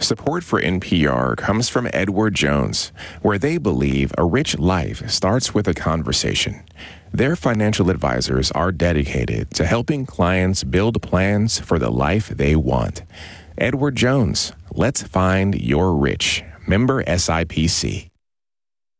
Support for NPR comes from Edward Jones, where they believe a rich life starts with a conversation. Their financial advisors are dedicated to helping clients build plans for the life they want. Edward Jones, let's find your rich. Member SIPC.